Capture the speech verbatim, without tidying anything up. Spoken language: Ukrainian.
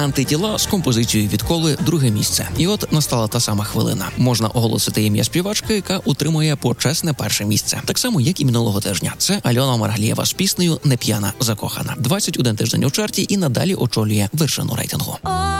Антитіла з композицією «Відколи» друге місце. І от настала та сама хвилина. Можна оголосити ім'я співачки, яка утримує почесне перше місце. Так само, як і минулого тижня. Це Альона Маргалієва з піснею «Не п'яна, закохана». двадцять один тиждень у чарті і надалі очолює вершину рейтингу.